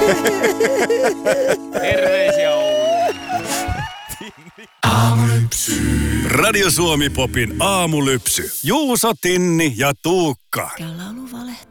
Terveisiä Ouluun. Radio Suomi Popin aamulypsy. Juuso, Tinni ja Tuukka.